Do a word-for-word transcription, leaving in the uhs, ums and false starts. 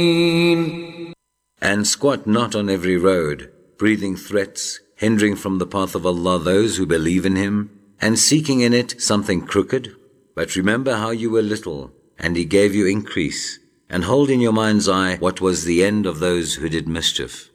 And squat not on every road, breathing threats, hindering from the path of Allah those who believe in Him, and seeking in it something crooked. But remember how you were little, and He gave you increase, and hold in your mind's eye what was the end of those who did mischief.